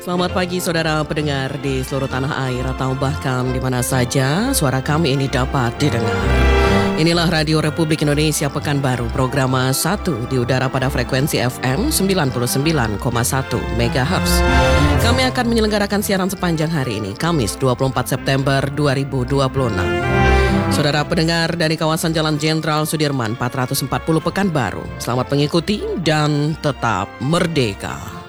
Selamat pagi saudara pendengar di seluruh tanah air atau bahkan di mana saja suara kami ini dapat didengar. Inilah Radio Republik Indonesia Pekanbaru, program 1 di udara pada frekuensi FM 99,1 MHz. Kami akan menyelenggarakan siaran sepanjang hari ini, Kamis 24 September 2026. Saudara pendengar dari kawasan Jalan Jenderal Sudirman 440 Pekanbaru, selamat mengikuti dan tetap merdeka.